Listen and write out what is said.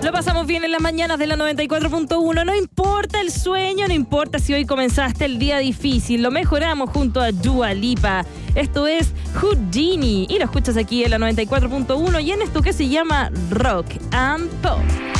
Lo pasamos bien en las mañanas de la 94.1. No importa el sueño, no importa si hoy comenzaste el día difícil. Lo mejoramos junto a Dua Lipa. Esto es Houdini y lo escuchas aquí en la 94.1 y en esto que se llama Rock and Pop.